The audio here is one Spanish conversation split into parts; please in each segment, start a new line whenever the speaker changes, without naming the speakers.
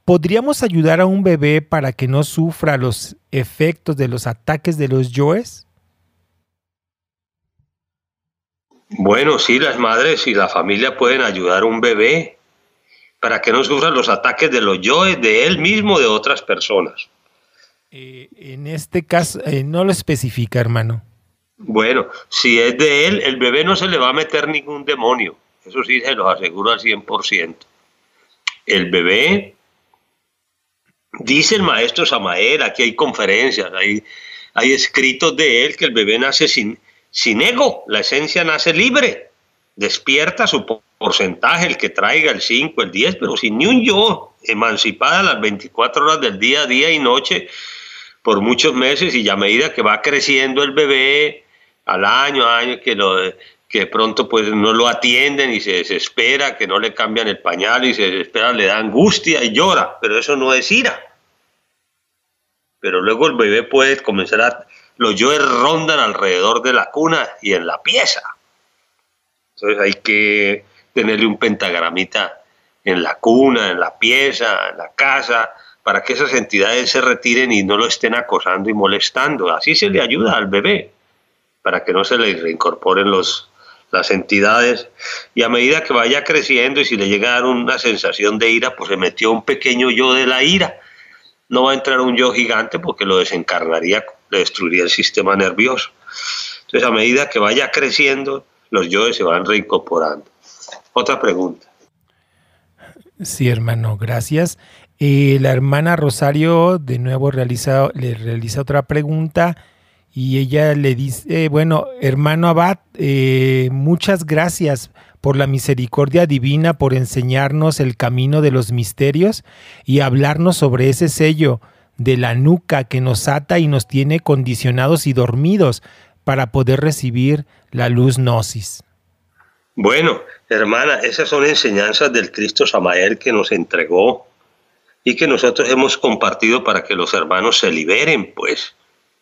¿podríamos ayudar a un bebé para que no sufra los efectos de los ataques de los yoes?
Bueno, sí, las madres y la familia pueden ayudar a un bebé para que no sufra los ataques de los yoes, de él mismo, de otras personas.
En este caso, no lo especifica, hermano.
Bueno, si es de él, el bebé no se le va a meter ningún demonio. Eso sí se lo aseguro al 100%. El bebé, dice el maestro Samael, aquí hay conferencias, hay escritos de él, que el bebé nace sin ego, la esencia nace libre, despierta su porcentaje, el que traiga el 5, el 10, pero sin ni un yo, emancipada las 24 horas del día, día y noche, por muchos meses, y a medida que va creciendo el bebé, al año, que de pronto pues no lo atienden y se desespera, que no le cambian el pañal y se desespera, le da angustia y llora, pero eso no es ira. Pero luego el bebé puede comenzar los yoes rondan alrededor de la cuna y en la pieza. Entonces hay que tenerle un pentagramita en la cuna, en la pieza, en la casa, para que esas entidades se retiren y no lo estén acosando y molestando. Así se le ayuda al bebé, para que no se le reincorporen las entidades. Y a medida que vaya creciendo y si le llega a dar una sensación de ira, pues se metió un pequeño yo de la ira. No va a entrar un yo gigante porque lo desencarnaría, le destruiría el sistema nervioso. Entonces, a medida que vaya creciendo, los yoes se van reincorporando. Otra pregunta.
Sí, hermano, gracias. La hermana Rosario de nuevo le realiza otra pregunta y ella le dice, bueno, hermano Abad, muchas gracias por la misericordia divina, por enseñarnos el camino de los misterios y hablarnos sobre ese sello de la nuca que nos ata y nos tiene condicionados y dormidos para poder recibir la luz gnosis.
Bueno, hermana, esas son enseñanzas del Cristo Samael que nos entregó y que nosotros hemos compartido para que los hermanos se liberen, pues,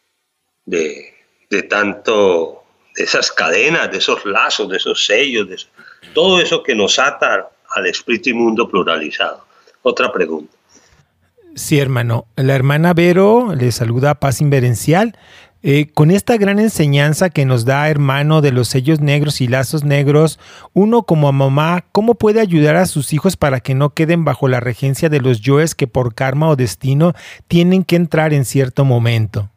de tanto, de esas cadenas, de esos lazos, de esos sellos, todo eso que nos ata al espíritu inmundo pluralizado. Otra pregunta.
Sí, hermano. La hermana Vero le saluda Paz Inverencial. Con esta gran enseñanza que nos da, hermano, de los sellos negros y lazos negros, uno como mamá, ¿cómo puede ayudar a sus hijos para que no queden bajo la regencia de los yoes que por karma o destino tienen que entrar en cierto momento?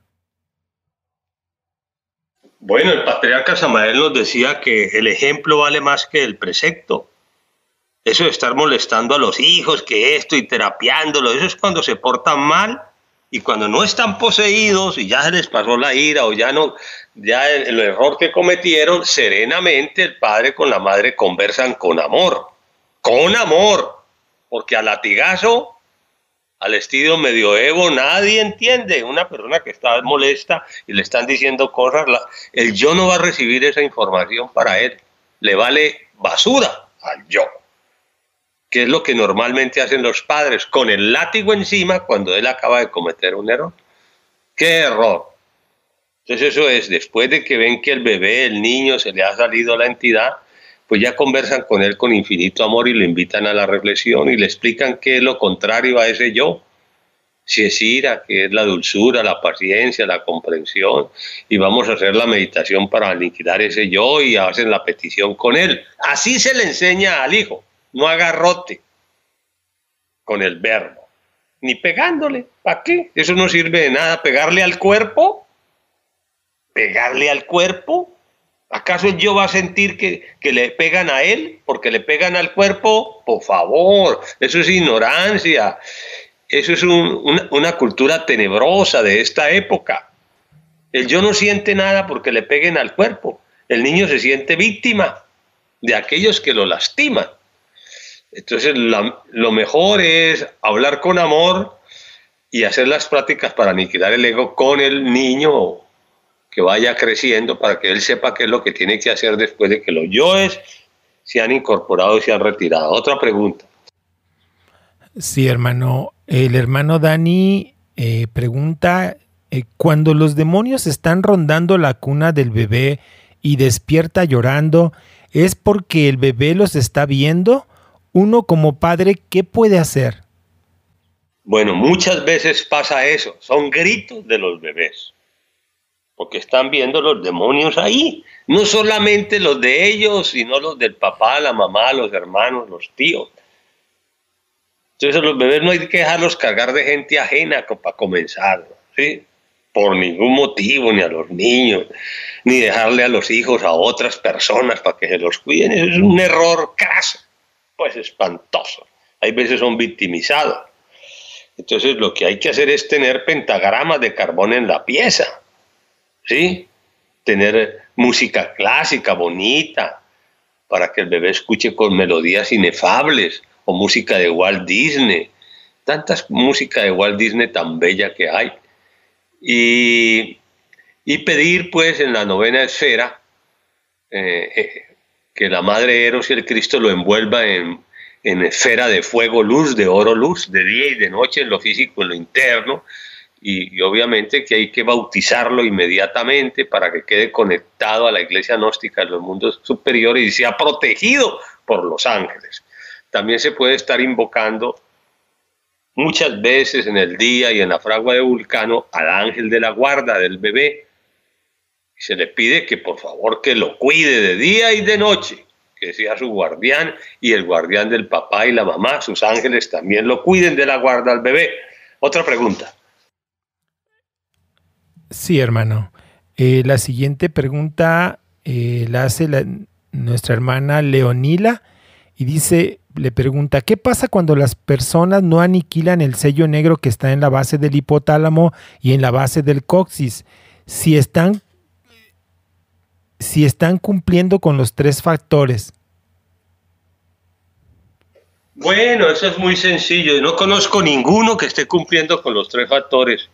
Bueno, el patriarca Samael nos decía que el ejemplo vale más que el precepto. Eso de estar molestando a los hijos, que esto y terapiándolos, eso es cuando se portan mal y cuando no están poseídos y ya se les pasó la ira o ya no, ya el error que cometieron, serenamente el padre con la madre conversan con amor, porque a latigazo, al estilo medioevo, nadie entiende. Una persona que está molesta y le están diciendo cosas, el yo no va a recibir esa información para él, le vale basura al yo. ¿Qué es lo que normalmente hacen los padres? Con el látigo encima cuando él acaba de cometer un error. ¿Qué error? Entonces eso es, después de que ven que el bebé, el niño, se le ha salido la entidad, pues ya conversan con él con infinito amor y lo invitan a la reflexión y le explican qué es lo contrario a ese yo. Si es ira, que es la dulzura, la paciencia, la comprensión, y vamos a hacer la meditación para aniquilar ese yo y hacen la petición con él. Así se le enseña al hijo. No agarrote con el verbo, ni pegándole. ¿Para qué? Eso no sirve de nada. ¿Pegarle al cuerpo? ¿Pegarle al cuerpo? ¿Acaso el yo va a sentir que le pegan a él porque le pegan al cuerpo? Por favor, eso es ignorancia. Eso es una cultura tenebrosa de esta época. El yo no siente nada porque le peguen al cuerpo. El niño se siente víctima de aquellos que lo lastiman. Entonces lo mejor es hablar con amor y hacer las prácticas para aniquilar el ego con el niño que vaya creciendo para que él sepa qué es lo que tiene que hacer después de que los yoes se han incorporado y se han retirado. Otra pregunta.
Sí, hermano. El hermano Dani pregunta, cuando los demonios están rondando la cuna del bebé y despierta llorando, ¿es porque el bebé los está viendo? Uno como padre, ¿qué puede hacer?
Bueno, muchas veces pasa eso, son gritos de los bebés, porque están viendo los demonios ahí, no solamente los de ellos, sino los del papá, la mamá, los hermanos, los tíos. Entonces los bebés no hay que dejarlos cargar de gente ajena para comenzar, ¿sí? Por ningún motivo, ni a los niños, ni dejarle a los hijos a otras personas para que se los cuiden. Eso es un error craso, pues espantoso. Hay veces son victimizados. Entonces lo que hay que hacer es tener pentagramas de carbón en la pieza, ¿sí? Tener música clásica, bonita, para que el bebé escuche con melodías inefables, o música de Walt Disney, tantas música de Walt Disney tan bella que hay. Y pedir pues en la novena esfera que la Madre Eros y el Cristo lo envuelva en esfera de fuego, luz, de oro, luz, de día y de noche, en lo físico, en lo interno, y obviamente que hay que bautizarlo inmediatamente para que quede conectado a la iglesia gnóstica de los mundos superiores y sea protegido por los ángeles. También se puede estar invocando muchas veces en el día y en la fragua de Vulcano al ángel de la guarda del bebé. Y se le pide que por favor que lo cuide de día y de noche, que sea su guardián y el guardián del papá y la mamá, sus ángeles también lo cuiden de la guarda al bebé. Otra pregunta.
Sí, hermano. La siguiente pregunta la hace nuestra hermana Leonila y dice, le pregunta, ¿qué pasa cuando las personas no aniquilan el sello negro que está en la base del hipotálamo y en la base del coxis? Si están cumpliendo con los 3 factores.
Bueno, eso es muy sencillo. No conozco ninguno que esté cumpliendo con los 3 factores,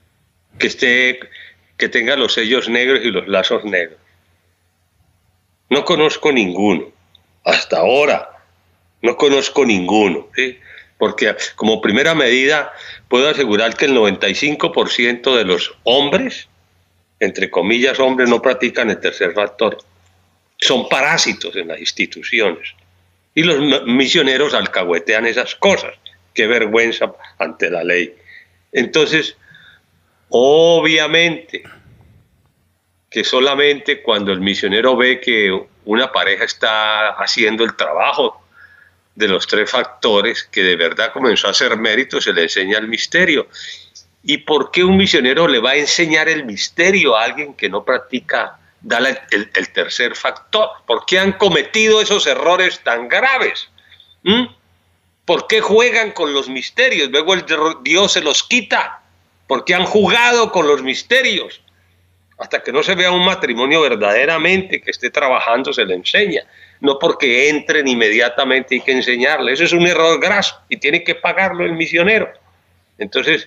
que tenga los sellos negros y los lazos negros. No conozco ninguno. Hasta ahora no conozco ninguno, ¿sí? Porque como primera medida puedo asegurar que el 95% de los hombres, entre comillas hombres, no practican el tercer factor. Son parásitos en las instituciones. Y los misioneros alcahuetean esas cosas. Qué vergüenza ante la ley. Entonces, obviamente que solamente cuando el misionero ve que una pareja está haciendo el trabajo de los 3 factores, que de verdad comenzó a hacer mérito, se le enseña el misterio. ¿Y por qué un misionero le va a enseñar el misterio a alguien que no practica, dale el tercer factor? ¿Por qué han cometido esos errores tan graves? ¿Por qué juegan con los misterios? Luego el Dios se los quita. ¿Por qué han jugado con los misterios? Hasta que no se vea un matrimonio verdaderamente que esté trabajando, se le enseña. No porque entren inmediatamente hay que enseñarle. Eso es un error graso y tiene que pagarlo el misionero. Entonces,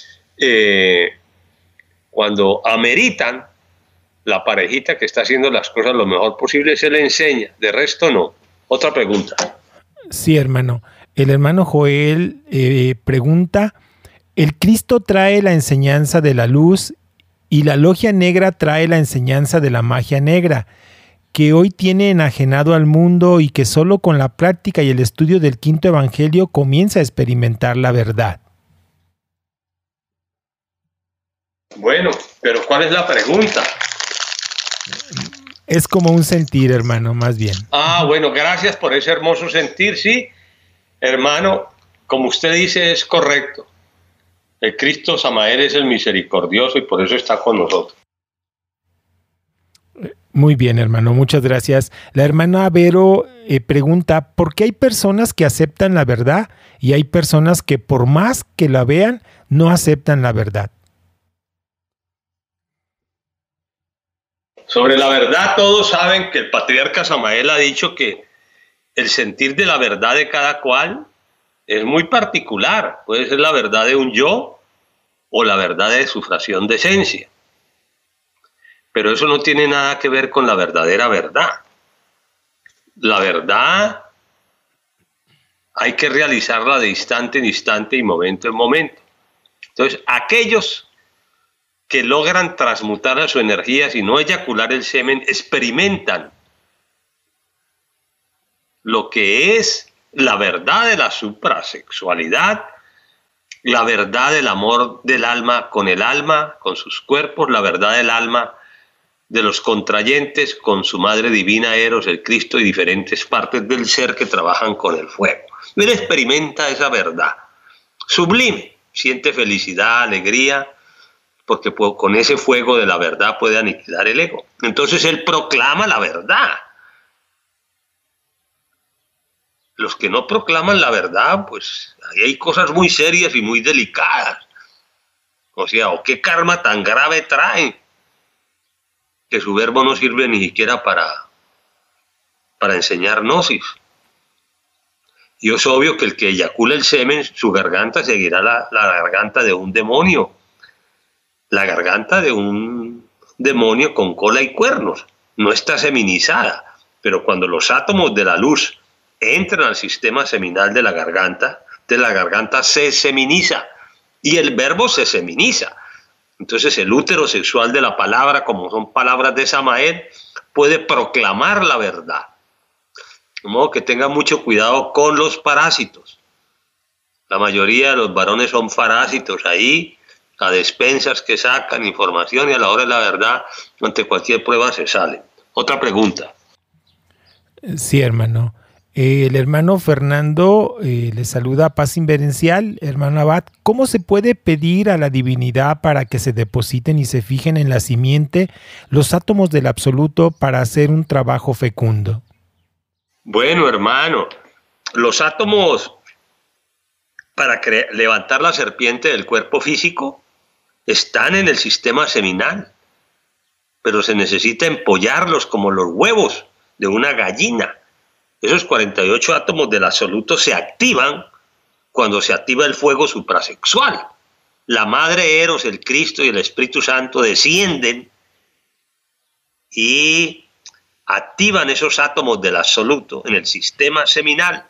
cuando ameritan, la parejita que está haciendo las cosas lo mejor posible se le enseña. De resto, no. Otra pregunta.
Sí, hermano. El hermano Joel pregunta, ¿el Cristo trae la enseñanza de la luz y la logia negra trae la enseñanza de la magia negra, que hoy tiene enajenado al mundo y que solo con la práctica y el estudio del quinto evangelio comienza a experimentar la verdad?
Bueno, pero ¿cuál es la pregunta?
Es como un sentir, hermano, más bien.
Bueno, gracias por ese hermoso sentir, sí. Hermano, como usted dice, es correcto. El Cristo Samael es el misericordioso y por eso está con nosotros.
Muy bien, hermano, muchas gracias. La hermana Vero pregunta, ¿por qué hay personas que aceptan la verdad y hay personas que por más que la vean, no aceptan la verdad?
Sobre la verdad, todos saben que el patriarca Samael ha dicho que el sentir de la verdad de cada cual es muy particular. Puede ser la verdad de un yo o la verdad de su fracción de esencia. Pero eso no tiene nada que ver con la verdadera verdad. La verdad hay que realizarla de instante en instante y momento en momento. Entonces, aquellos que logran transmutar a su energía y no eyacular el semen, experimentan lo que es la verdad de la suprasexualidad la verdad del amor del alma, con sus cuerpos, la verdad del alma de los contrayentes con su madre divina Eros, el Cristo y diferentes partes del ser que trabajan con el fuego. Y él experimenta esa verdad sublime, siente felicidad, alegría, porque con ese fuego de la verdad puede aniquilar el ego. Entonces él proclama la verdad. Los que no proclaman la verdad, pues ahí hay cosas muy serias y muy delicadas. O sea, ¿o qué karma tan grave traen? Que su verbo no sirve ni siquiera para enseñar gnosis. Y es obvio que el que eyacula el semen, su garganta seguirá la garganta de un demonio. La garganta de un demonio con cola y cuernos. No está seminizada, pero cuando los átomos de la luz entran al sistema seminal de la garganta se seminiza y el verbo se seminiza. Entonces el útero sexual de la palabra, como son palabras de Samael, puede proclamar la verdad. De modo que tengan mucho cuidado con los parásitos. La mayoría de los varones son parásitos ahí, a despensas que sacan información y a la hora de la verdad, ante cualquier prueba se salen. Otra pregunta.
Sí, hermano. El hermano Fernando le saluda Paz Inverencial. Hermano Abad, ¿cómo se puede pedir a la divinidad para que se depositen y se fijen en la simiente los átomos del absoluto para hacer un trabajo fecundo?
Bueno, hermano, los átomos para levantar la serpiente del cuerpo físico están en el sistema seminal, pero se necesita empollarlos como los huevos de una gallina. Esos 48 átomos del absoluto se activan cuando se activa el fuego suprasexual. La madre Eros, el Cristo y el Espíritu Santo descienden y activan esos átomos del absoluto en el sistema seminal.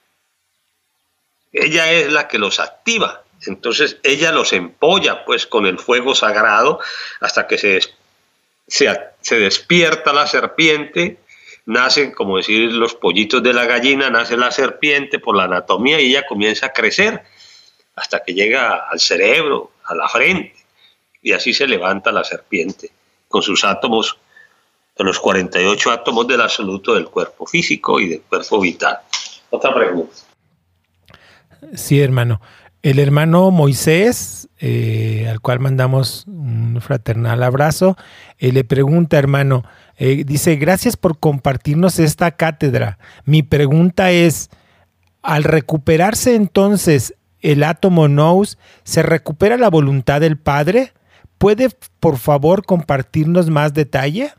Ella es la que los activa. Entonces ella los empolla pues con el fuego sagrado hasta que se despierta la serpiente. Nacen, como decir, los pollitos de la gallina, nace la serpiente por la anatomía y ella comienza a crecer hasta que llega al cerebro, a la frente, y así se levanta la serpiente con sus átomos, con los 48 átomos del absoluto del cuerpo físico y del cuerpo vital. Otra pregunta.
Sí, hermano. El hermano Moisés, al cual mandamos un fraternal abrazo, le pregunta, hermano, dice, gracias por compartirnos esta cátedra. Mi pregunta es, al recuperarse entonces el átomo nous, ¿se recupera la voluntad del Padre? ¿Puede, por favor, compartirnos más detalle?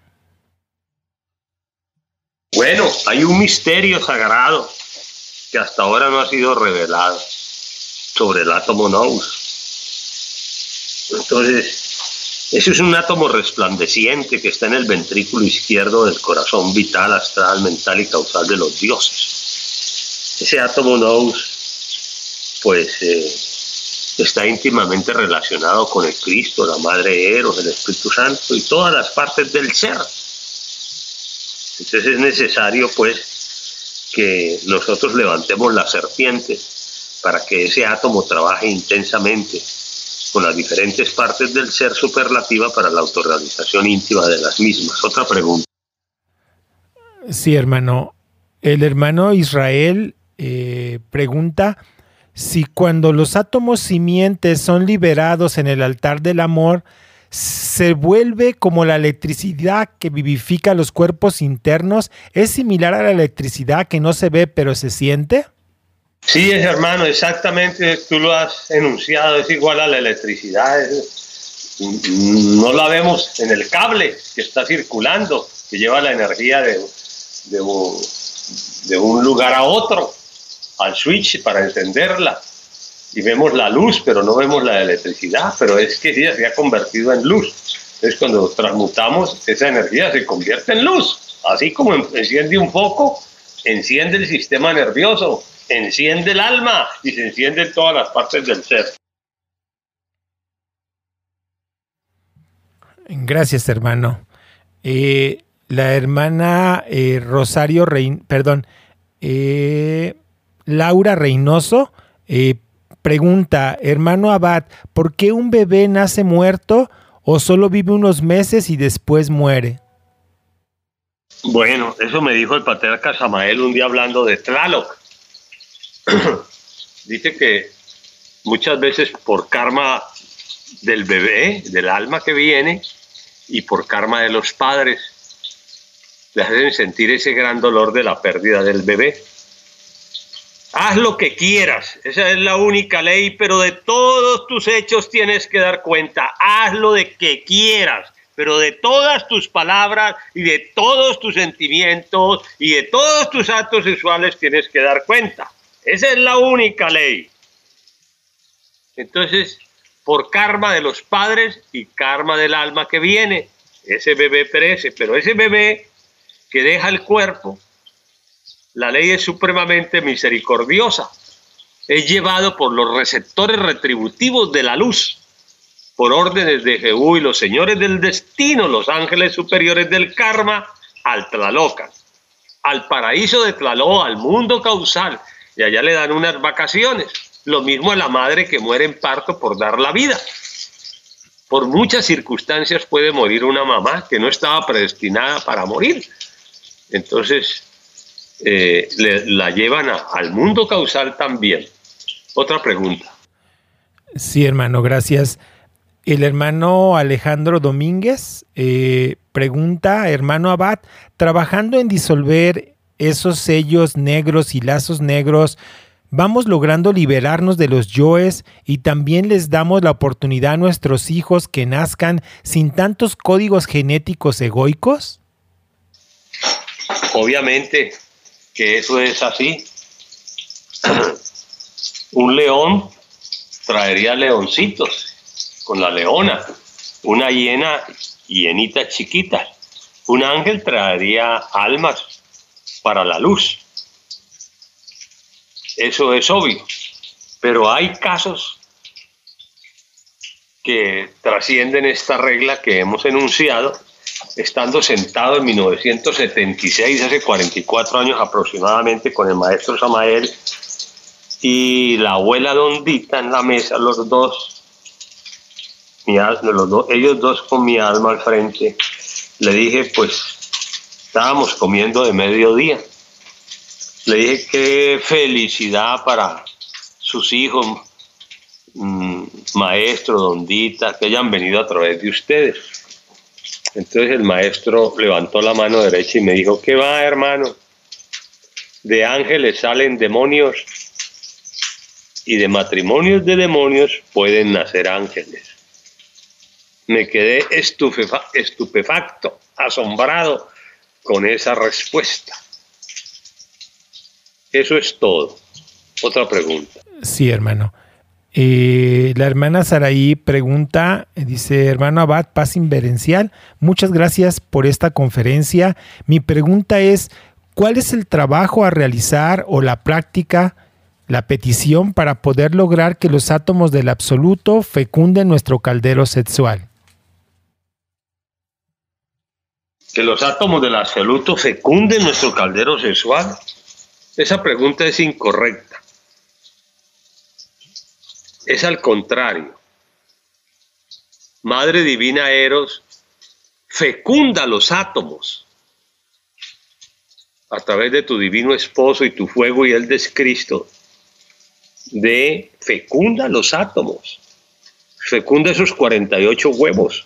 Bueno, hay un misterio sagrado que hasta ahora no ha sido revelado sobre el átomo nous. Entonces, eso es un átomo resplandeciente que está en el ventrículo izquierdo del corazón vital, astral, mental y causal de los dioses. Ese átomo nous, pues, está íntimamente relacionado con el Cristo, la Madre Eros, el Espíritu Santo y todas las partes del ser. Entonces es necesario, pues, que nosotros levantemos la serpiente para que ese átomo trabaje intensamente con las diferentes partes del ser superlativa para la autorrealización íntima de las mismas. Otra pregunta.
Sí, hermano. El hermano Israel pregunta si cuando los átomos simientes son liberados en el altar del amor, se vuelve como la electricidad que vivifica los cuerpos internos. ¿Es similar a la electricidad que no se ve pero se siente?
Sí, hermano, exactamente, tú lo has enunciado, es igual a la electricidad. No la vemos en el cable que está circulando, que lleva la energía de un lugar a otro, al switch para encenderla. Y vemos la luz, pero no vemos la electricidad, pero es que ella se ha convertido en luz. Entonces cuando transmutamos, esa energía se convierte en luz. Así como enciende un foco, enciende el sistema nervioso, enciende el alma y se enciende en todas las partes del ser.
Gracias, hermano. La hermana Laura Reynoso Pregunta, hermano Abad, ¿por qué un bebé nace muerto o solo vive unos meses y después muere?
Bueno, eso me dijo el patriarca Samael un día hablando de Tlaloc. Dice que muchas veces por karma del bebé, del alma que viene, y por karma de los padres, le hacen sentir ese gran dolor de la pérdida del bebé. Haz lo que quieras, esa es la única ley, pero de todos tus hechos tienes que dar cuenta. Haz lo de que quieras, pero de todas tus palabras y de todos tus sentimientos y de todos tus actos sexuales tienes que dar cuenta. Esa es la única ley. Entonces, por karma de los padres y karma del alma que viene, ese bebé perece, pero ese bebé que deja el cuerpo, la ley es supremamente misericordiosa. Es llevado por los receptores retributivos de la luz, por órdenes de Jehú y los señores del destino, los ángeles superiores del karma, al Tlalocan, al paraíso de Tlaloc, al mundo causal, y allá le dan unas vacaciones. Lo mismo a la madre que muere en parto por dar la vida. Por muchas circunstancias puede morir una mamá que no estaba predestinada para morir. Entonces, la llevan al mundo causal también. Otra pregunta.
Sí, hermano, gracias. El hermano Alejandro Domínguez pregunta, hermano Abad, trabajando en disolver esos sellos negros y lazos negros, ¿vamos logrando liberarnos de los yoes y también les damos la oportunidad a nuestros hijos que nazcan sin tantos códigos genéticos egoicos?
Obviamente que eso es así. Un león traería leoncitos con la leona, una hienita chiquita. Un ángel traería almas para la luz. Eso es obvio. Pero hay casos que trascienden esta regla que hemos enunciado. Estando sentado en 1976, hace 44 años aproximadamente, con el maestro Samael y la abuela Dondita en la mesa, ellos dos con mi alma al frente, le dije, pues, estábamos comiendo de mediodía. Le dije, qué felicidad para sus hijos, maestro, Dondita, que hayan venido a través de ustedes. Entonces el maestro levantó la mano derecha y me dijo, ¿qué va, hermano? De ángeles salen demonios y de matrimonios de demonios pueden nacer ángeles. Me quedé estupefacto, asombrado con esa respuesta. Eso es todo. Otra pregunta.
Sí, hermano. La hermana Saraí pregunta, dice, hermano Abad, paz inverencial, muchas gracias por esta conferencia. Mi pregunta es, ¿cuál es el trabajo a realizar o la práctica, la petición para poder lograr que los átomos del absoluto fecunden nuestro caldero sexual?
¿Que los átomos del absoluto fecunden nuestro caldero sexual? Esa pregunta es incorrecta. Es al contrario. Madre Divina Eros fecunda los átomos a través de tu divino esposo y tu fuego y el de Cristo. Fecunda los átomos. Fecunda esos 48 huevos.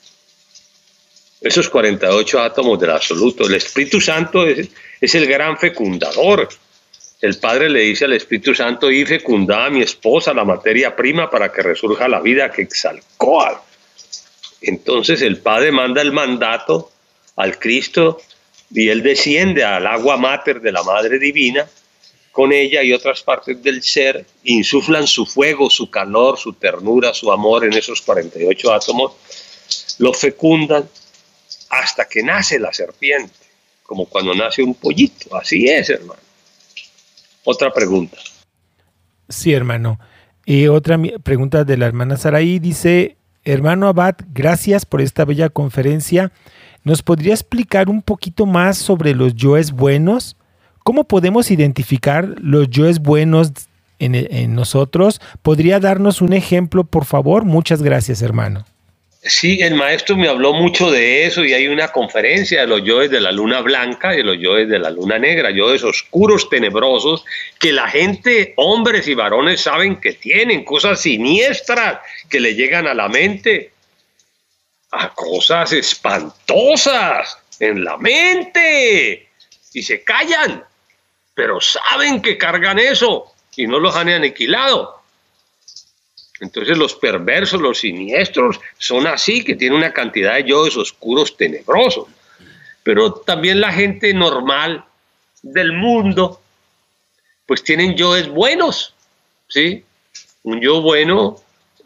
Esos 48 átomos del absoluto. El Espíritu Santo es el gran fecundador. El Padre le dice al Espíritu Santo, y fecunda a mi esposa, la materia prima, para que resurja la vida que exalcó. Entonces el Padre manda el mandato al Cristo y Él desciende al agua mater de la Madre Divina. Con ella y otras partes del ser insuflan su fuego, su calor, su ternura, su amor en esos 48 átomos. Lo fecundan hasta que nace la serpiente, como cuando nace un pollito. Así es, hermano. Otra pregunta.
Sí, hermano. Otra pregunta de la hermana Saraí dice, hermano Abad, gracias por esta bella conferencia. ¿Nos podría explicar un poquito más sobre los yoes buenos? ¿Cómo podemos identificar los yoes buenos en nosotros. ¿Podría darnos un ejemplo, por favor? Muchas gracias, hermano.
Sí, el maestro me habló mucho de eso y hay una conferencia de los yoes de la luna blanca y de los yoes de la luna negra, yoes oscuros, tenebrosos, que la gente, hombres y varones, saben que tienen cosas siniestras que le llegan a la mente, a cosas espantosas en la mente y se callan, pero saben que cargan eso y no los han aniquilado. Entonces los perversos, los siniestros son así, que tienen una cantidad de yoes oscuros tenebrosos. Pero también la gente normal del mundo, pues tienen yoes buenos, ¿sí? Un yo bueno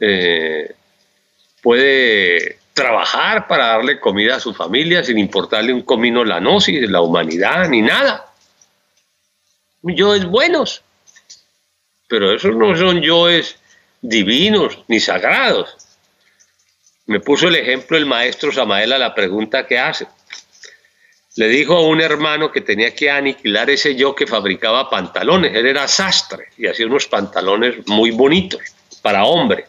puede trabajar para darle comida a su familia sin importarle un comino la gnosis, la humanidad, ni nada. Yoes buenos. Pero esos no son yoes divinos ni sagrados. Me puso el ejemplo el maestro Samael a la pregunta que hace. Le dijo a un hermano que tenía que aniquilar ese yo que fabricaba pantalones. Él era sastre y hacía unos pantalones muy bonitos para hombre.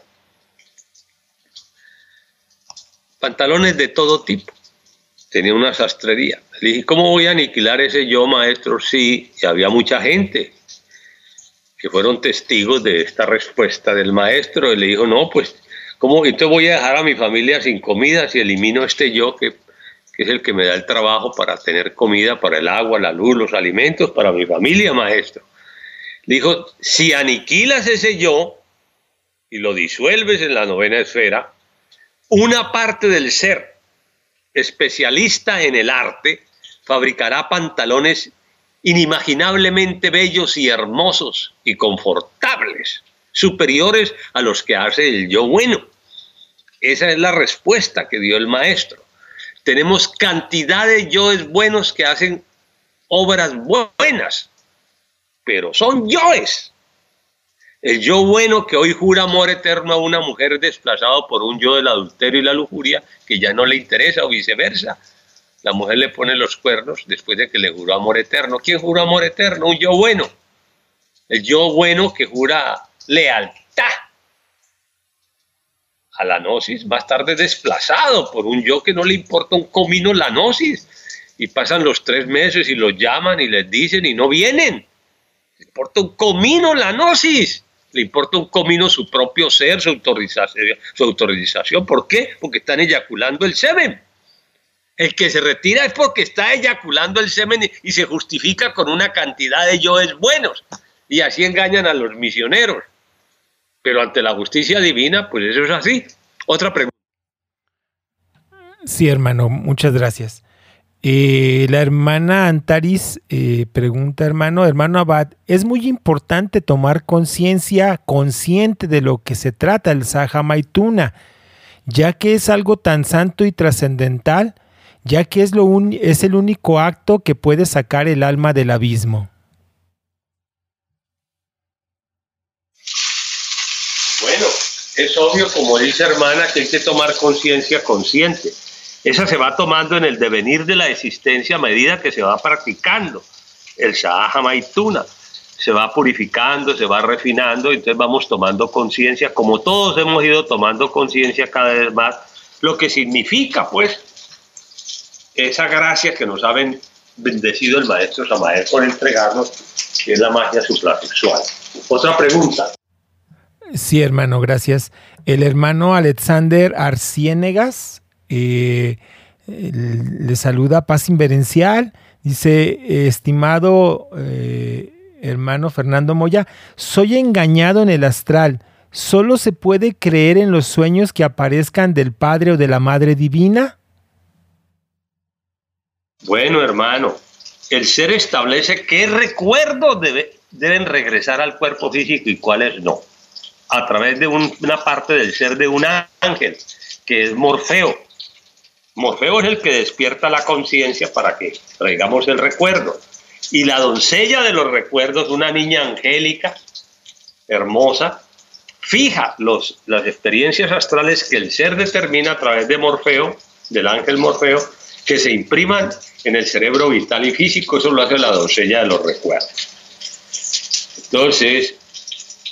Pantalones de todo tipo. Tenía una sastrería. Le dije, ¿cómo voy a aniquilar ese yo, maestro? Sí, y había mucha gente que fueron testigos de esta respuesta del maestro. Y le dijo, no, pues, ¿cómo? Entonces voy a dejar a mi familia sin comida si elimino este yo que es el que me da el trabajo para tener comida, para el agua, la luz, los alimentos, para mi familia, maestro. Le dijo, si aniquilas ese yo y lo disuelves en la novena esfera, una parte del ser especialista en el arte fabricará pantalones inimaginablemente bellos y hermosos y confortables, superiores a los que hace el yo bueno. Esa es la respuesta que dio el maestro. Tenemos cantidad de yoes buenos que hacen obras buenas, pero son yoes. El yo bueno que hoy jura amor eterno a una mujer desplazado por un yo del adulterio y la lujuria que ya no le interesa o viceversa. La mujer le pone los cuernos después de que le juró amor eterno. ¿Quién juró amor eterno? Un yo bueno. El yo bueno que jura lealtad a la gnosis va a estar desplazado por un yo que no le importa un comino la gnosis. Y pasan los 3 meses y los llaman y les dicen y no vienen. Le importa un comino la gnosis. Le importa un comino su propio ser, su autorización. ¿Por qué? Porque están eyaculando el semen. El que se retira es porque está eyaculando el semen y se justifica con una cantidad de yoes buenos. Y así engañan a los misioneros. Pero ante la justicia divina, pues eso es así. Otra pregunta.
Sí, hermano, muchas gracias. La hermana Antaris pregunta, hermano Abad, es muy importante tomar conciencia consciente de lo que se trata el Sahaja Maituna, ya que es algo tan santo y trascendental, ya que es el único acto que puede sacar el alma del abismo.
Bueno, es obvio, como dice hermana, que hay que tomar conciencia consciente. Esa se va tomando en el devenir de la existencia a medida que se va practicando el Sahaja Maituna. Se va purificando, se va refinando, entonces vamos tomando conciencia, como todos hemos ido tomando conciencia cada vez más, lo que significa, pues, esa gracia que nos ha bendecido el maestro Samael por entregarnos, que es la magia suprasexual. Otra pregunta.
Sí, hermano, gracias. El hermano Alexander Arciénegas le saluda Paz Inverencial. Dice, estimado hermano Fernando Moya, soy engañado en el astral. ¿Solo se puede creer en los sueños que aparezcan del Padre o de la Madre Divina?
Bueno, hermano, el ser establece qué recuerdos deben regresar al cuerpo físico y cuáles no, a través de una parte del ser de un ángel, que es Morfeo. Morfeo es el que despierta la conciencia para que traigamos el recuerdo. Y la doncella de los recuerdos, una niña angélica, hermosa, fija las experiencias astrales que el ser determina a través de Morfeo, del ángel Morfeo, que se impriman en el cerebro vital y físico. Eso lo hace la doncella de los recuerdos. Entonces,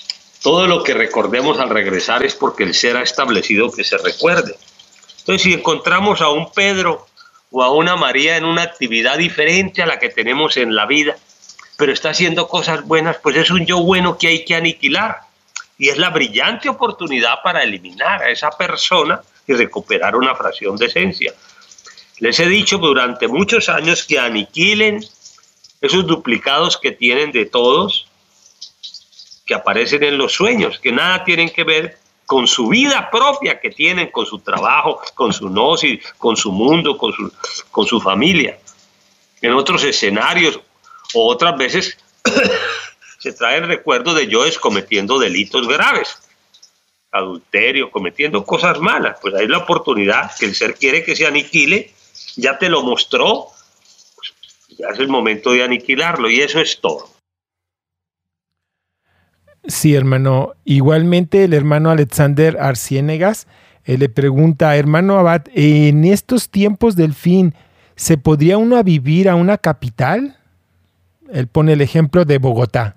Todo lo que recordemos al regresar es porque el ser ha establecido que se recuerde. Entonces, si encontramos a un Pedro o a una María en una actividad diferente a la que tenemos en la vida, pero está haciendo cosas buenas, pues es un yo bueno que hay que aniquilar. Y es la brillante oportunidad para eliminar a esa persona y recuperar una fracción de esencia. Les he dicho durante muchos años que aniquilen esos duplicados que tienen de todos, que aparecen en los sueños, que nada tienen que ver con su vida propia que tienen, con su trabajo, con su gnosis, con su mundo, con su familia. En otros escenarios o otras veces se trae el recuerdo de yoes cometiendo delitos graves, adulterio, cometiendo cosas malas. Pues ahí es la oportunidad que el ser quiere que se aniquile, ya te lo mostró, pues ya es el momento de aniquilarlo y eso es todo.
Sí, hermano. Igualmente el hermano Alexander Arciénegas le pregunta, hermano Abad, en estos tiempos del fin, ¿se podría uno vivir a una capital? Él pone el ejemplo de Bogotá.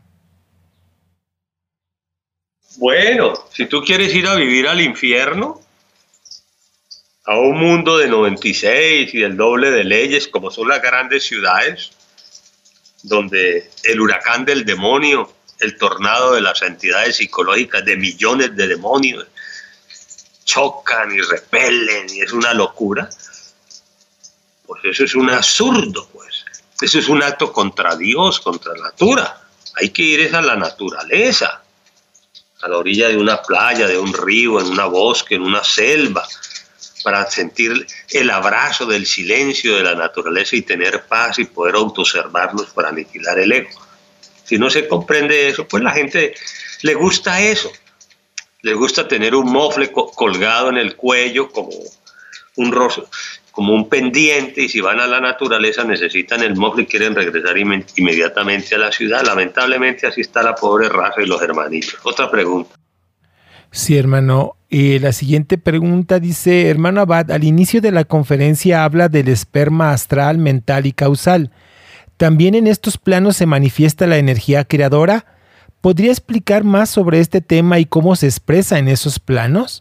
Bueno, si tú quieres ir a vivir al infierno, a un mundo de 96 y el doble de leyes, como son las grandes ciudades, donde el huracán del demonio, el tornado de las entidades psicológicas de millones de demonios chocan y repelen y es una locura, pues eso es un absurdo, pues. Eso es un acto contra Dios, contra la natura. Hay que ir a la naturaleza, a la orilla de una playa, de un río, en una bosque, en una selva, para sentir el abrazo del silencio de la naturaleza y tener paz y poder autoobservarnos para aniquilar el ego. Si no se comprende eso, pues la gente le gusta eso. Le gusta tener un mofle colgado en el cuello como un rostro, como un pendiente, y si van a la naturaleza necesitan el mofle y quieren regresar inmediatamente a la ciudad. Lamentablemente así está la pobre raza y los hermanitos. Otra pregunta.
Sí, hermano. La siguiente pregunta dice, hermano Abad, al inicio de la conferencia habla del esperma astral, mental y causal. ¿También en estos planos se manifiesta la energía creadora? ¿Podría explicar más sobre este tema y cómo se expresa en esos planos?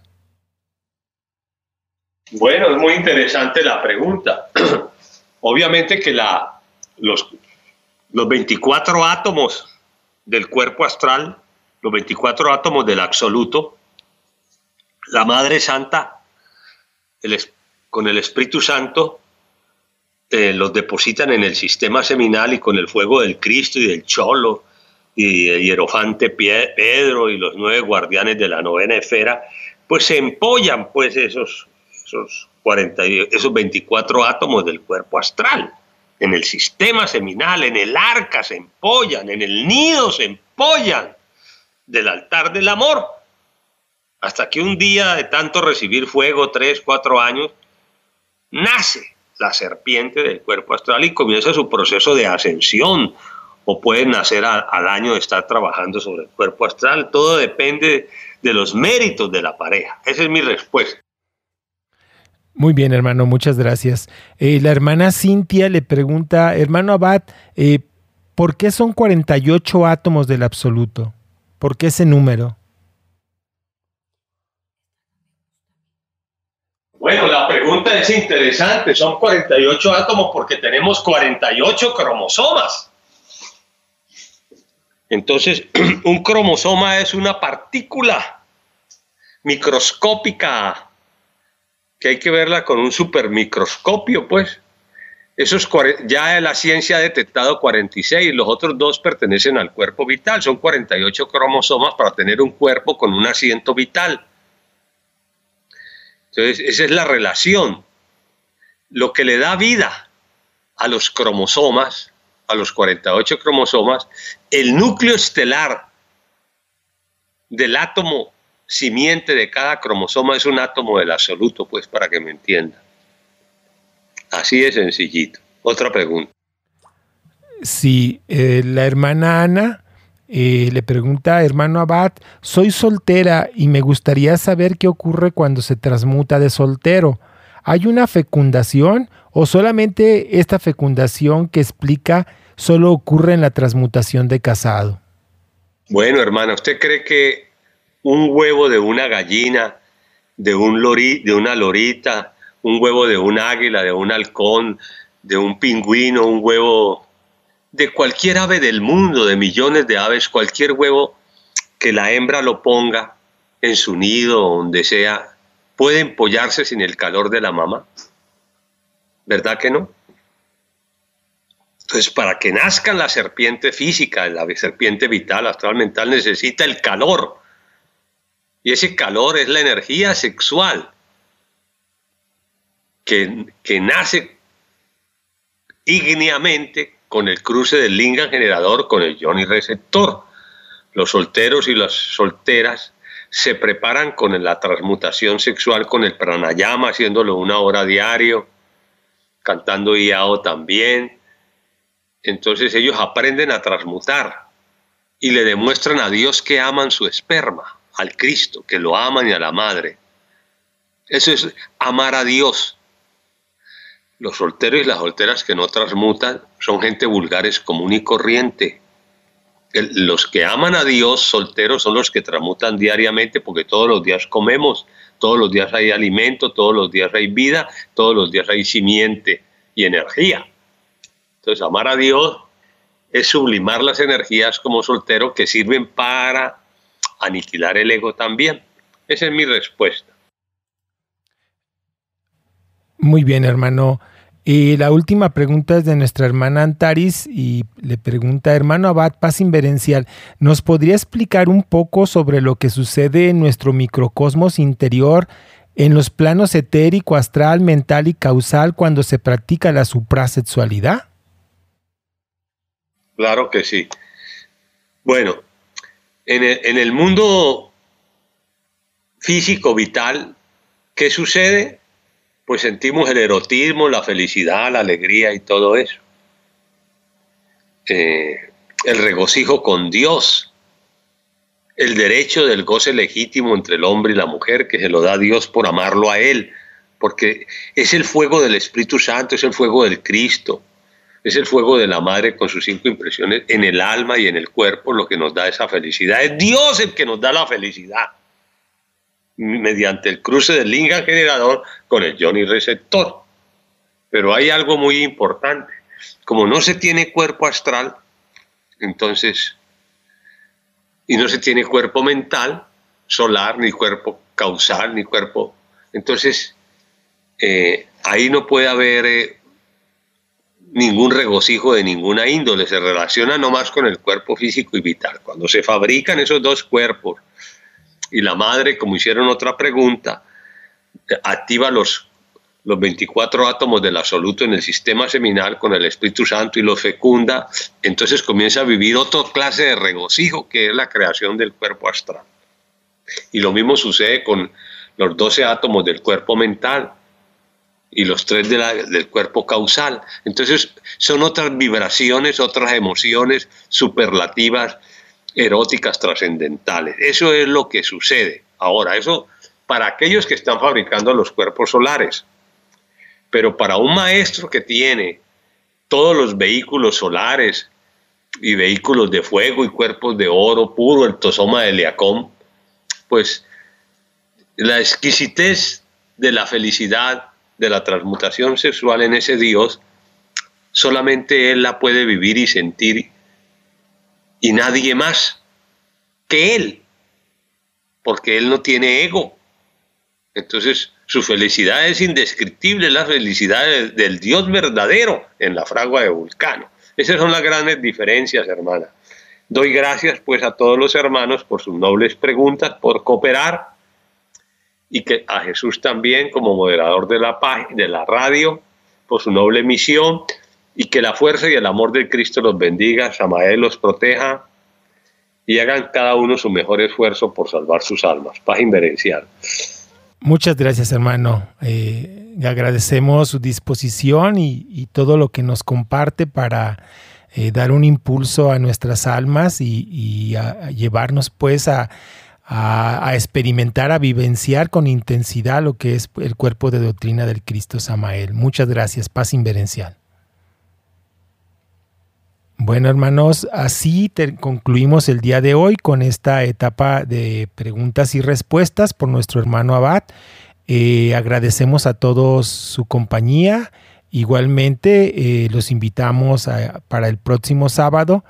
Bueno, es muy interesante la pregunta. Obviamente que los 24 átomos del cuerpo astral, los 24 átomos del absoluto, la Madre Santa, con el Espíritu Santo, los depositan en el sistema seminal y con el fuego del Cristo y del Cholo y el hierofante Pedro y los 9 guardianes de la novena esfera, pues se empollan pues esos 24 átomos del cuerpo astral. En el sistema seminal, en el arca se empollan, en el nido se empollan del altar del amor. Hasta que un día de tanto recibir fuego, 3, 4 años, nace la serpiente del cuerpo astral y comienza su proceso de ascensión, o puede nacer al año de estar trabajando sobre el cuerpo astral. Todo depende de los méritos de la pareja. Esa es mi respuesta.
Muy bien, hermano, muchas gracias. La hermana Cintia le pregunta, hermano Abad, ¿por qué son 48 átomos del absoluto? ¿Por qué ese número?
Bueno, la pregunta es interesante. Son 48 átomos porque tenemos 48 cromosomas. Entonces, un cromosoma es una partícula microscópica que hay que verla con un supermicroscopio, pues. Ya la ciencia ha detectado 46, los otros 2 pertenecen al cuerpo vital. Son 48 cromosomas para tener un cuerpo con un asiento vital. Entonces, esa es la relación. Lo que le da vida a los cromosomas, a los 48 cromosomas, el núcleo estelar del átomo simiente de cada cromosoma es un átomo del absoluto, pues, para que me entiendan. Así de sencillito. Otra pregunta.
Sí, la hermana Ana le pregunta, hermano Abad, soy soltera y me gustaría saber qué ocurre cuando se transmuta de soltero. ¿Hay una fecundación o solamente esta fecundación que explica solo ocurre en la transmutación de casado?
Bueno, hermana, ¿usted cree que un huevo de una gallina, de una lorita, un huevo de un águila, de un halcón, de un pingüino, un huevo de cualquier ave del mundo, de millones de aves, cualquier huevo que la hembra lo ponga en su nido o donde sea, puede empollarse sin el calor de la mamá. ¿Verdad que no? Entonces, para que nazca la serpiente física, la serpiente vital, astral, mental, necesita el calor. Y ese calor es la energía sexual que nace ígneamente con el cruce del lingam generador con el yoni receptor. Los solteros y las solteras se preparan con la transmutación sexual con el pranayama, haciéndolo 1 hora diario, cantando yao también. Entonces ellos aprenden a transmutar y le demuestran a Dios que aman su esperma, al Cristo, que lo aman y a la madre. Eso es amar a Dios. Los solteros y las solteras que no transmutan son gente vulgares común y corriente. Los que aman a Dios solteros son los que transmutan diariamente, porque todos los días comemos, todos los días hay alimento, todos los días hay vida, todos los días hay simiente y energía. Entonces, amar a Dios es sublimar las energías como soltero que sirven para aniquilar el ego también. Esa es mi respuesta.
Muy bien, hermano. Y la última pregunta es de nuestra hermana Antaris y le pregunta, hermano Abad, paz inverencial, ¿nos podría explicar un poco sobre lo que sucede en nuestro microcosmos interior, en los planos etérico, astral, mental y causal cuando se practica la suprasexualidad?
Claro que sí. Bueno, en el mundo físico vital, ¿qué sucede? Pues sentimos el erotismo, la felicidad, la alegría y todo eso. El regocijo con Dios, el derecho del goce legítimo entre el hombre y la mujer que se lo da Dios por amarlo a Él, porque es el fuego del Espíritu Santo, es el fuego del Cristo, es el fuego de la Madre con sus 5 impresiones en el alma y en el cuerpo lo que nos da esa felicidad. Es Dios el que nos da la felicidad, mediante el cruce del lingam generador con el yoni receptor. Pero hay algo muy importante. Como no se tiene cuerpo astral, entonces, y no se tiene cuerpo mental, solar, ni cuerpo causal, ni cuerpo, entonces ahí no puede haber ningún regocijo de ninguna índole, se relaciona nomás con el cuerpo físico y vital. Cuando se fabrican esos 2 cuerpos, y la madre, como hicieron otra pregunta, activa los 24 átomos del absoluto en el sistema seminal con el Espíritu Santo y los fecunda, entonces comienza a vivir otra clase de regocijo que es la creación del cuerpo astral. Y lo mismo sucede con los 12 átomos del cuerpo mental y los 3 del cuerpo causal. Entonces son otras vibraciones, otras emociones superlativas, eróticas, trascendentales. Eso es lo que sucede. Ahora, eso para aquellos que están fabricando los cuerpos solares. Pero para un maestro que tiene todos los vehículos solares y vehículos de fuego y cuerpos de oro puro, el tosoma de Eliacom, pues la exquisitez de la felicidad, de la transmutación sexual en ese Dios, solamente él la puede vivir y sentir, y nadie más que él, porque él no tiene ego. Entonces su felicidad es indescriptible, la felicidad del Dios verdadero en la fragua de Vulcano. Esas son las grandes diferencias, hermana. Doy gracias pues a todos los hermanos por sus nobles preguntas, por cooperar, y que a Jesús también como moderador de la radio, por su noble misión, y que la fuerza y el amor de Cristo los bendiga, Samael los proteja y hagan cada uno su mejor esfuerzo por salvar sus almas. Paz inverencial.
Muchas gracias, hermano. Agradecemos su disposición y todo lo que nos comparte para dar un impulso a nuestras almas y a llevarnos pues a experimentar, a vivenciar con intensidad lo que es el cuerpo de doctrina del Cristo Samael. Muchas gracias. Paz inverencial. Bueno, hermanos, así concluimos el día de hoy con esta etapa de preguntas y respuestas por nuestro hermano Abad. Agradecemos a todos su compañía. Igualmente, los invitamos para el próximo sábado.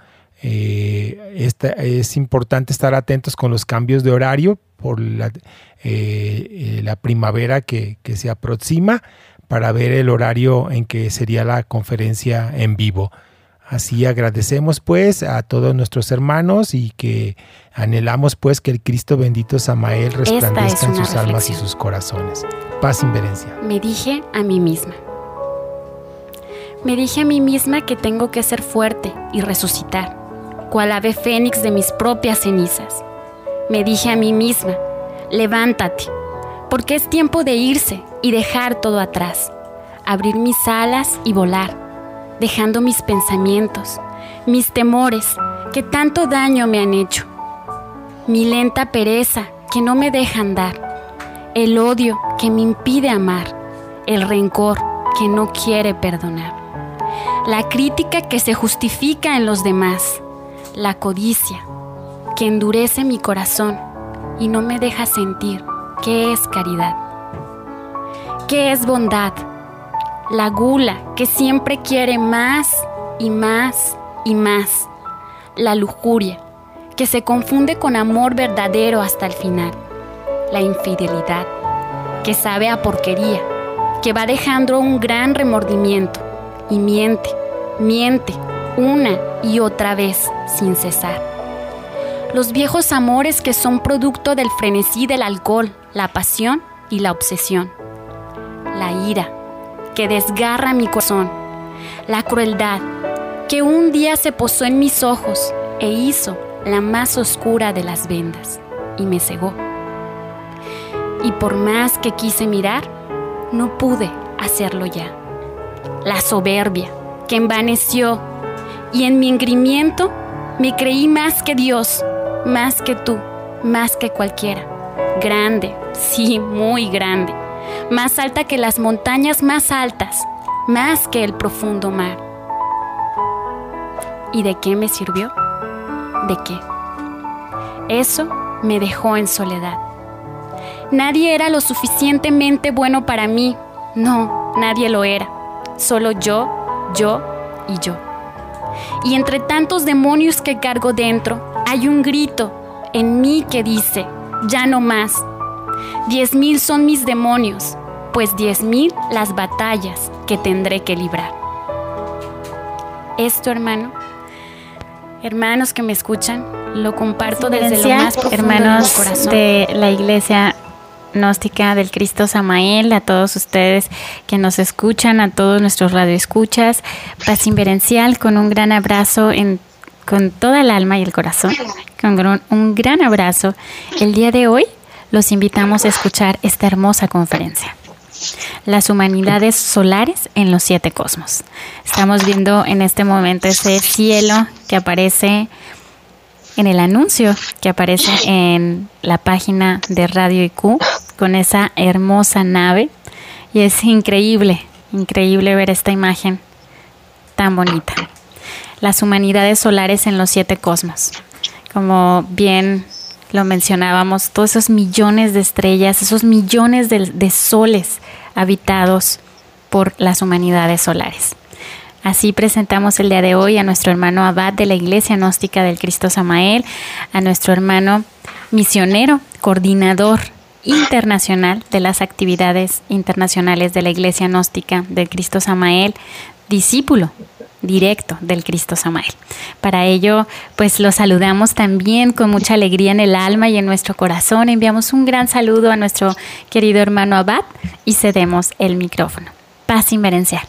Es importante estar atentos con los cambios de horario por la primavera que se aproxima, para ver el horario en que sería la conferencia en vivo. Así agradecemos pues a todos nuestros hermanos y que anhelamos pues que el Cristo bendito Samael resplandezca en sus almas y sus corazones. Paz inverencial.
Me dije a mí misma que tengo que ser fuerte y resucitar, cual ave fénix de mis propias cenizas. Me dije a mí misma, levántate, porque es tiempo de irse y dejar todo atrás, abrir mis alas y volar, dejando mis pensamientos, mis temores que tanto daño me han hecho, mi lenta pereza que no me deja andar, el odio que me impide amar, el rencor que no quiere perdonar, la crítica que se justifica en los demás, la codicia que endurece mi corazón y no me deja sentir qué es caridad, qué es bondad, la gula que siempre quiere más y más y más, la lujuria que se confunde con amor verdadero hasta el final, la infidelidad que sabe a porquería, que va dejando un gran remordimiento y miente una y otra vez sin cesar. Los viejos amores que son producto del frenesí del alcohol, la pasión y la obsesión. La ira que desgarra mi corazón. La crueldad que un día se posó en mis ojos e hizo la más oscura de las vendas y me cegó. Y por más que quise mirar, no pude hacerlo ya. La soberbia que envaneció y en mi engreimiento me creí más que Dios, más que tú, más que cualquiera. Grande, sí, muy grande, más alta que las montañas más altas, más que el profundo mar. ¿Y de qué me sirvió? ¿De qué? Eso me dejó en soledad. Nadie era lo suficientemente bueno para mí. No, nadie lo era. Solo yo y yo. Y entre tantos demonios que cargo dentro, hay un grito en mí que dice, ya no más. 10,000 son mis demonios, pues 10,000 las batallas que tendré que librar. Esto, hermanos que me escuchan, lo comparto desde lo más profundo de mi corazón.
De la Iglesia Gnóstica del Cristo Samael, a todos ustedes que nos escuchan, a todos nuestros radioescuchas, paz inverencial, con un gran abrazo con toda el alma y el corazón, con un gran abrazo. El día de hoy los invitamos a escuchar esta hermosa conferencia, Las humanidades solares en los 7 cosmos. Estamos viendo en este momento ese cielo que aparece en el anuncio, que aparece en la página de Radio IQ, con esa hermosa nave. Y es increíble ver esta imagen tan bonita. Las humanidades solares en los 7 cosmos. Como bien lo mencionábamos, todos esos millones de estrellas, esos millones de soles habitados por las humanidades solares. Así presentamos el día de hoy a nuestro hermano Abad de la Iglesia Gnóstica del Cristo Samael, a nuestro hermano misionero, coordinador internacional de las actividades internacionales de la Iglesia Gnóstica del Cristo Samael, discípulo directo del Cristo Samael. Para ello, pues lo saludamos también con mucha alegría en el alma y en nuestro corazón. Enviamos un gran saludo a nuestro querido hermano Abad y cedemos el micrófono. Paz inverencial.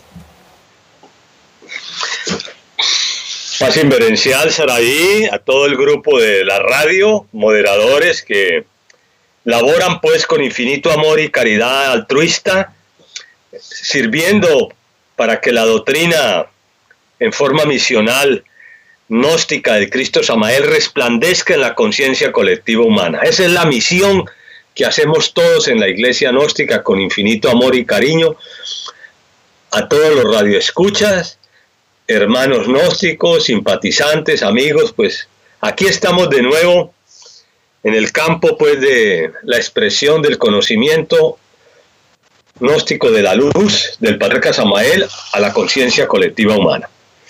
Paz inverencial, Saraí, a todo el grupo de la radio, moderadores que laboran pues con infinito amor y caridad altruista, sirviendo para que la doctrina en forma misional gnóstica del Cristo Samael resplandezca en la conciencia colectiva humana. Esa es la misión que hacemos todos en la Iglesia Gnóstica con infinito amor y cariño. A todos los radioescuchas, hermanos gnósticos, simpatizantes, amigos, pues aquí estamos de nuevo en el campo pues de la expresión del conocimiento gnóstico de la luz del Patriarca Samael a la conciencia colectiva humana.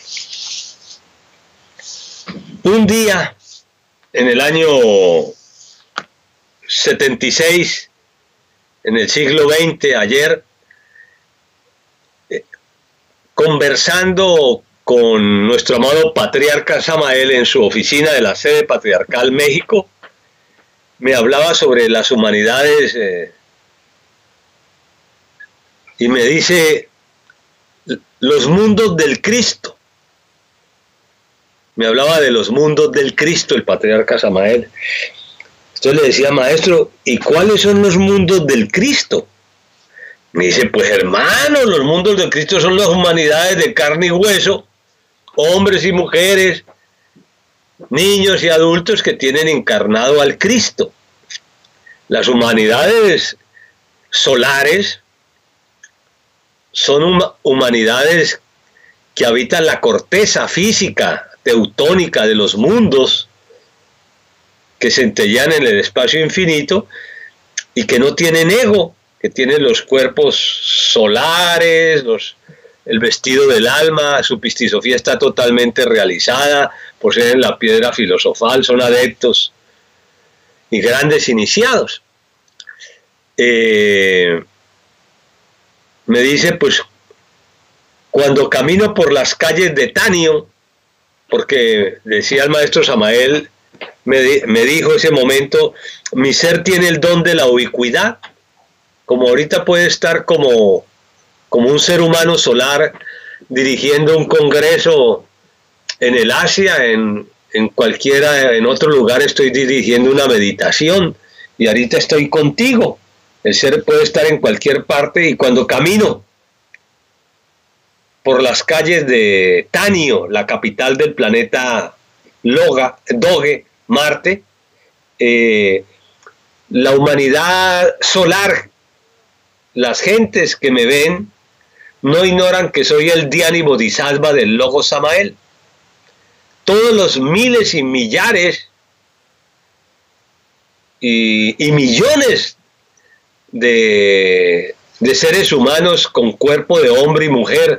Un día, en el año 76, en el siglo XX, ayer, conversando con nuestro amado Patriarca Samael en su oficina de la sede patriarcal México, me hablaba sobre las humanidades y me dice los mundos del Cristo. Me hablaba de los mundos del Cristo el Patriarca Samael. Entonces le decía, maestro, ¿y cuáles son los mundos del Cristo? Me dice, pues hermano, los mundos del Cristo son las humanidades de carne y hueso, hombres y mujeres, niños y adultos que tienen encarnado al Cristo. Las humanidades solares son humanidades que habitan la corteza física teutónica de los mundos que centellean en el espacio infinito y que no tienen ego, que tienen los cuerpos solares, el vestido del alma, su pistisofía está totalmente realizada, poseen la piedra filosofal, son adeptos y grandes iniciados. Me dice, pues, cuando camino por las calles de Tanio, porque decía el maestro Samael, me dijo ese momento, mi ser tiene el don de la ubicuidad, como ahorita puede estar como un ser humano solar dirigiendo un congreso en el Asia, en otro lugar estoy dirigiendo una meditación y ahorita estoy contigo. El ser puede estar en cualquier parte y cuando camino por las calles de Tanio, la capital del planeta Doge, Marte, la humanidad solar, las gentes que me ven, no ignoran que soy el Dhyani Bodhisattva del Logos Samael. Todos los miles y millares y millones de seres humanos con cuerpo de hombre y mujer,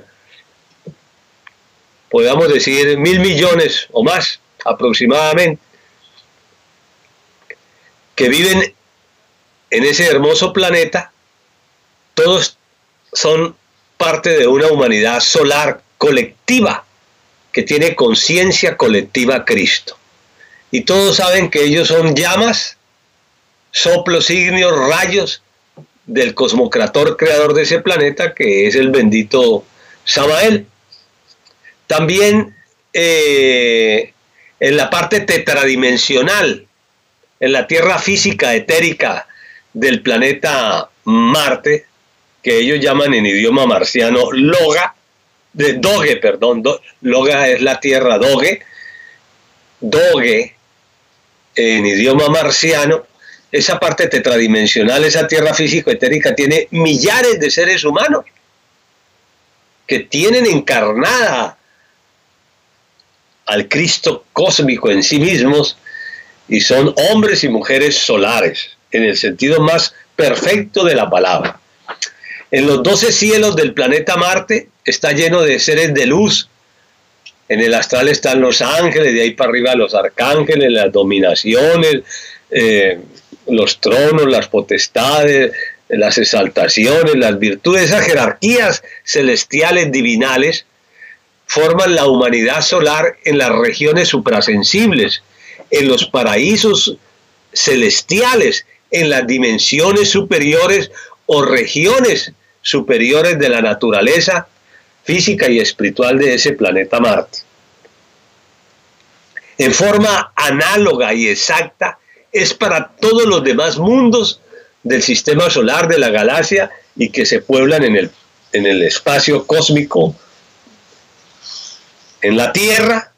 podamos decir 1.000 millones o más aproximadamente, que viven en ese hermoso planeta, todos son parte de una humanidad solar colectiva que tiene conciencia colectiva Cristo. Y todos saben que ellos son llamas, soplos ígneos, rayos del cosmocrator creador de ese planeta, que es el bendito Samael. También en la parte tetradimensional, en la tierra física etérica del planeta Marte, que ellos llaman en idioma marciano Loga, Loga es la tierra, Doge en idioma marciano, esa parte tetradimensional, esa tierra físico-etérica tiene millares de seres humanos que tienen encarnada al Cristo cósmico en sí mismos y son hombres y mujeres solares, en el sentido más perfecto de la palabra. En los 12 cielos del planeta Marte está lleno de seres de luz. En el astral están los ángeles, de ahí para arriba los arcángeles, las dominaciones, los tronos, las potestades, las exaltaciones, las virtudes. Esas jerarquías celestiales divinales forman la humanidad solar en las regiones suprasensibles, en los paraísos celestiales, en las dimensiones superiores o regiones superiores de la naturaleza física y espiritual de ese planeta Marte. En forma análoga y exacta es para todos los demás mundos del sistema solar, de la galaxia, y que se pueblan en el espacio cósmico. En la Tierra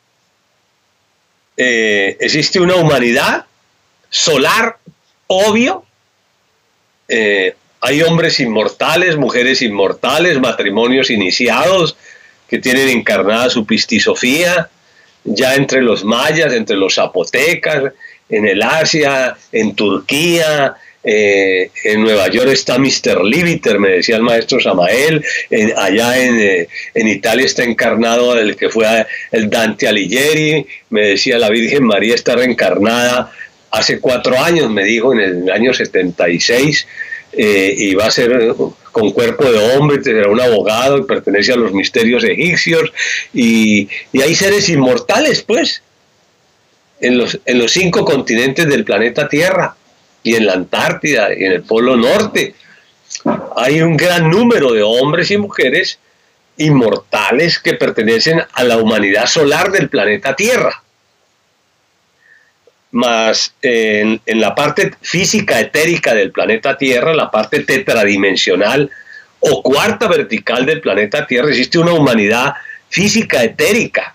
existe una humanidad solar, obvio. Hay hombres inmortales, mujeres inmortales, matrimonios iniciados, que tienen encarnada su pistisofía, ya entre los mayas, entre los zapotecas, en el Asia, en Turquía, en Nueva York está Mr. Liviter, me decía el maestro Samael, allá en Italia está encarnado el que fue el Dante Alighieri, me decía la Virgen María está reencarnada hace 4 años, me dijo, en el año 76, y va a ser con cuerpo de hombre, será un abogado y pertenece a los misterios egipcios, y hay seres inmortales, pues, en los 5 continentes del planeta Tierra, y en la Antártida, y en el Polo Norte. Hay un gran número de hombres y mujeres inmortales que pertenecen a la humanidad solar del planeta Tierra. Más en la parte física etérica del planeta Tierra, la parte tetradimensional o cuarta vertical del planeta Tierra, existe una humanidad física etérica,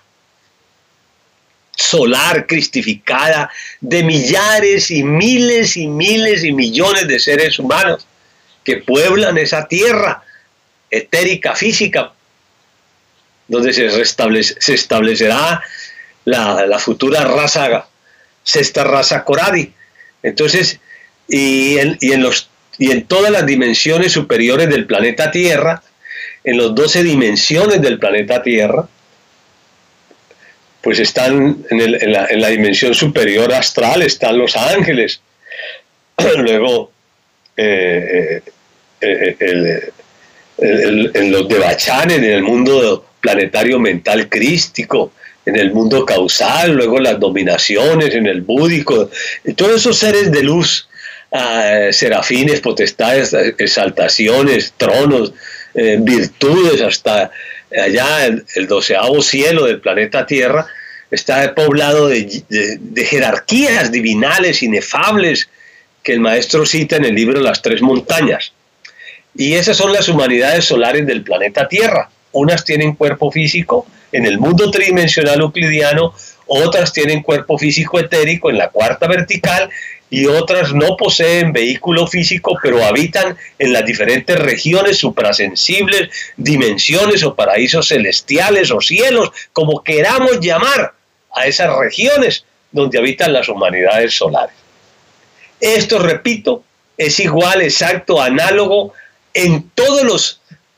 solar, cristificada, de millares y miles y miles y millones de seres humanos que pueblan esa tierra etérica, física, donde se establecerá la futura raza, sexta raza Coradi. Entonces, y en todas las dimensiones superiores del planeta Tierra, en las 12 dimensiones del planeta Tierra, pues están en la dimensión superior astral, están los ángeles. Luego, en los Devachanes, en el mundo planetario mental crístico, en el mundo causal, luego las dominaciones, en el búdico, todos esos seres de luz, serafines, potestades, exaltaciones, tronos, virtudes, hasta allá el 12º cielo del planeta Tierra, está poblado de jerarquías divinales inefables que el maestro cita en el libro Las 3 montañas. Y esas son las humanidades solares del planeta Tierra. Unas tienen cuerpo físico en el mundo tridimensional euclidiano, otras tienen cuerpo físico etérico en la cuarta vertical, y otras no poseen vehículo físico, pero habitan en las diferentes regiones suprasensibles, dimensiones o paraísos celestiales o cielos, como queramos llamar a esas regiones donde habitan las humanidades solares. Esto, repito, es igual, exacto, análogo en todos los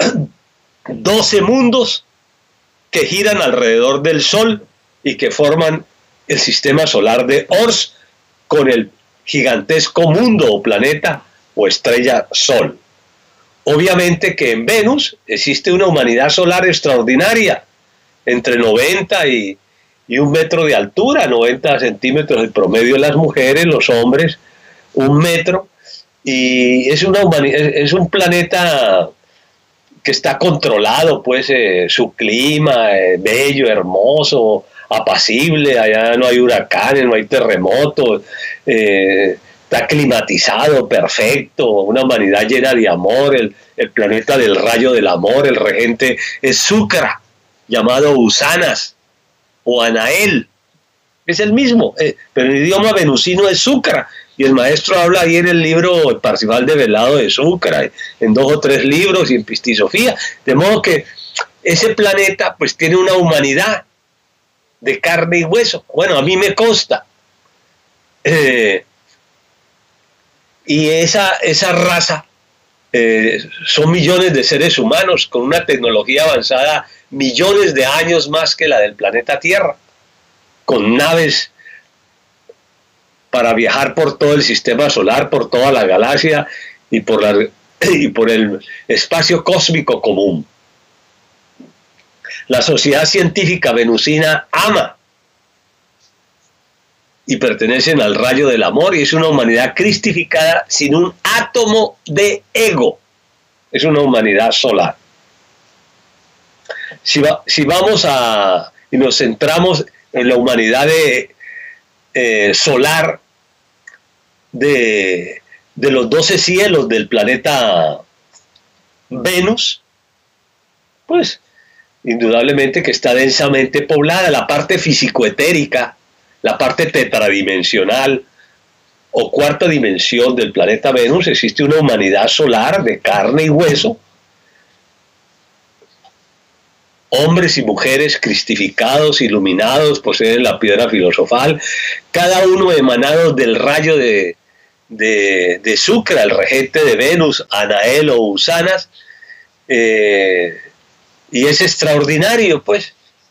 12 mundos que giran alrededor del Sol y que forman el sistema solar de Ors con el gigantesco mundo o planeta o estrella Sol. Obviamente que en Venus existe una humanidad solar extraordinaria, entre 90 y 1 metro de altura, 90 centímetros el promedio de las mujeres, los hombres 1 metro, y es un planeta que está controlado, pues su clima, bello, hermoso, apacible, allá no hay huracanes, no hay terremotos, está climatizado, perfecto, una humanidad llena de amor, el planeta del rayo del amor, el regente es Sucra, llamado Usanas o Anael, es el mismo, pero el idioma venusino es Sucra, y el maestro habla ahí en el libro El Parcival Develado de Sucra, en 2 o 3 libros y en Pistisofía, de modo que ese planeta pues tiene una humanidad de carne y hueso. Bueno, a mí me consta. Y esa raza son millones de seres humanos con una tecnología avanzada millones de años más que la del planeta Tierra, con naves para viajar por todo el sistema solar, por toda la galaxia y por el espacio cósmico común. La sociedad científica venusina ama y pertenecen al rayo del amor, y es una humanidad cristificada sin un átomo de ego. Es una humanidad solar. Si vamos y nos centramos en la humanidad solar de los 12 cielos del planeta Venus, pues indudablemente que está densamente poblada. La parte físico-etérica, la parte tetradimensional o cuarta dimensión del planeta Venus, existe una humanidad solar de carne y hueso hombres y mujeres cristificados, iluminados, poseen la piedra filosofal, cada uno emanado del rayo de Sucra, el regente de Venus, Anael o Usanas, y es extraordinario, pues,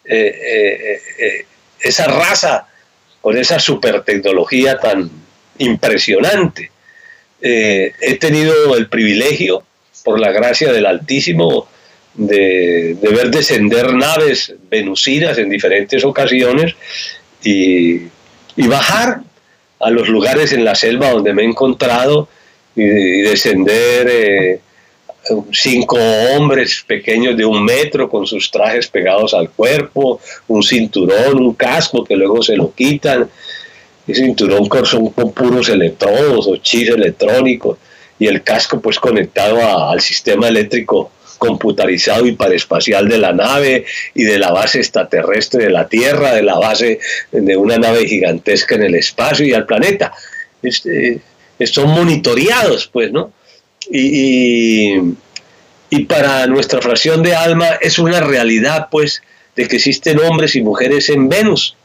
esa raza con esa super tecnología tan impresionante. He tenido el privilegio, por la gracia del Altísimo, de ver descender naves venusinas en diferentes ocasiones y bajar a los lugares en la selva donde me he encontrado y descender 5 hombres pequeños de 1 metro con sus trajes pegados al cuerpo, un cinturón, un casco que luego se lo quitan. El cinturón son con puros electrodos o chips electrónicos, y el casco pues conectado al sistema eléctrico computarizado y paraespacial de la nave y de la base extraterrestre de la Tierra, de la base de una nave gigantesca en el espacio y al planeta. Son monitoreados, pues, ¿no? Y para nuestra fracción de alma es una realidad, pues, de que existen hombres y mujeres en Venus.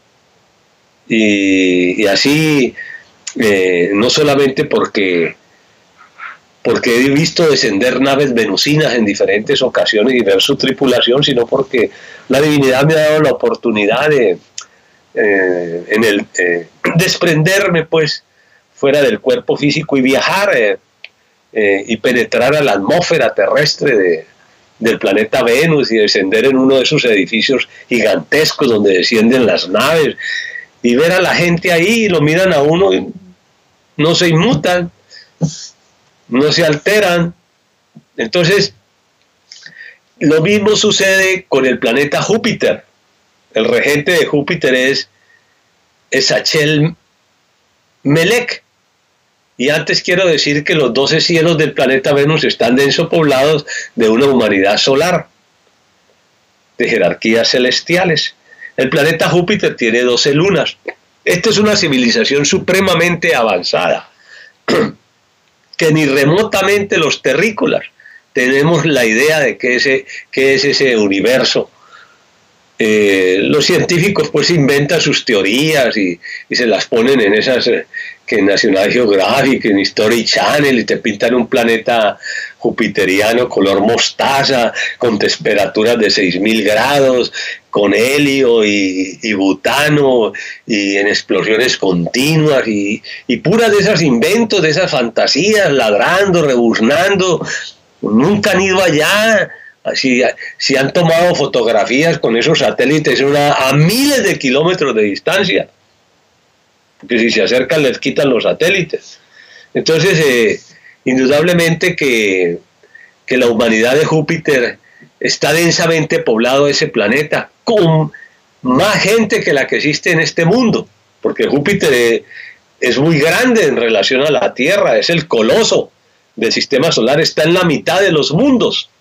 Y así, no solamente porque he visto descender naves venusinas en diferentes ocasiones y ver su tripulación, sino porque la divinidad me ha dado la oportunidad de desprenderme, pues, fuera del cuerpo físico y viajar y penetrar a la atmósfera terrestre del planeta Venus y descender en uno de esos edificios gigantescos donde descienden las naves y ver a la gente ahí, y lo miran a uno y no se inmutan, no se alteran. Entonces, lo mismo sucede con el planeta Júpiter. El regente de Júpiter es Esachiel Melech. Y antes quiero decir que los 12 cielos del planeta Venus están denso poblados de una humanidad solar, de jerarquías celestiales. El planeta Júpiter tiene 12 lunas. Esta es una civilización supremamente avanzada, que ni remotamente los terrícolas tenemos la idea de qué es ese universo. Los científicos pues inventan sus teorías y se las ponen en esas que en National Geographic, en History Channel, y te pintan un planeta jupiteriano color mostaza, con temperaturas de 6.000 grados, con helio y butano, y en explosiones continuas, y puras de esos inventos, de esas fantasías, ladrando, rebuznando. Nunca han ido allá. Si han tomado fotografías con esos satélites a miles de kilómetros de distancia, porque si se acercan les quitan los satélites. Entonces, indudablemente que la humanidad de Júpiter está densamente poblado ese planeta, con más gente que la que existe en este mundo, porque Júpiter es muy grande en relación a la Tierra, es el coloso del sistema solar, está en la mitad de los mundos.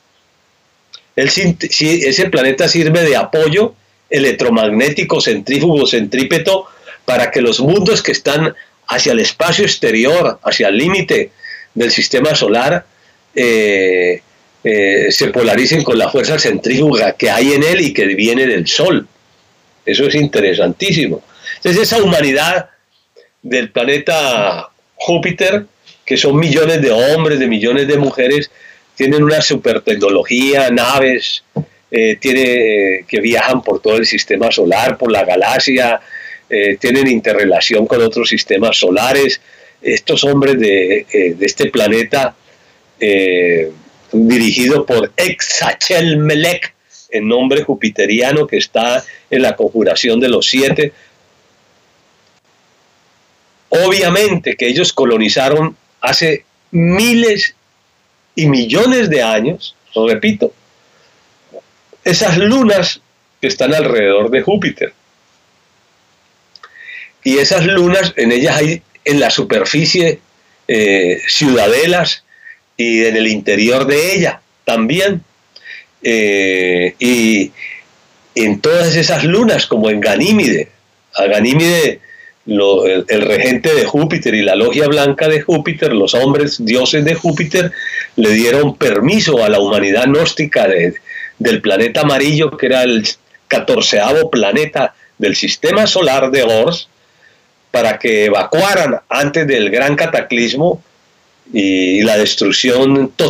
Ese planeta sirve de apoyo electromagnético, centrífugo, centrípeto, para que los mundos que están hacia el espacio exterior, hacia el límite del sistema solar, se polaricen con la fuerza centrífuga que hay en él y que viene del Sol. Eso es interesantísimo. Entonces, esa humanidad del planeta Júpiter, que son millones de hombres, de millones de mujeres, tienen una super tecnología, naves, que viajan por todo el sistema solar, por la galaxia, tienen interrelación con otros sistemas solares. Estos hombres de este planeta, dirigido por Esachiel Melech, el nombre jupiteriano que está en la conjuración de los 7, obviamente que ellos colonizaron hace miles y millones de años, lo repito, esas lunas que están alrededor de Júpiter. Y esas lunas, en ellas hay en la superficie ciudadelas, y en el interior de ella también. Y en todas esas lunas, como en Ganímide, a Ganímide, el regente de Júpiter y la logia blanca de Júpiter, los hombres dioses de Júpiter, le dieron permiso a la humanidad gnóstica de del planeta amarillo, que era el 14º planeta del sistema solar de Ors, para que evacuaran antes del gran cataclismo y la destrucción total